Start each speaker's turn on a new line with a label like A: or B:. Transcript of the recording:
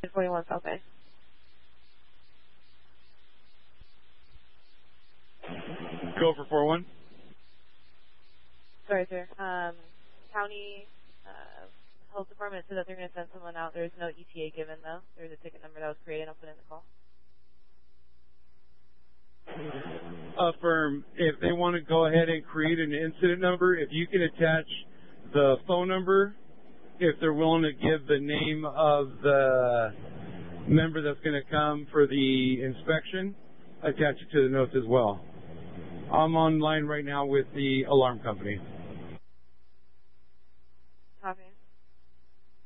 A: 41 South Bay.
B: Go for 4-1.
A: Sorry, sir. County Health Department said that they're going to send someone out. There's no ETA given, though. There's a ticket number that was created. I'll put in the call.
B: Affirm. If they want to go ahead and create an incident number, if you can attach the phone number, if they're willing to give the name of the member that's going to come for the inspection, attach it to the notes as well. I'm online right now with the alarm company.